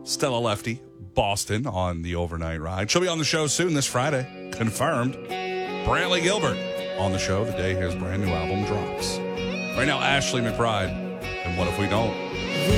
Stella Lefty, Boston on the overnight ride. She'll be on the show soon this Friday. Confirmed. Brantley Gilbert on the show the day his brand new album drops. Right now, Ashley McBride. And What If We Don't?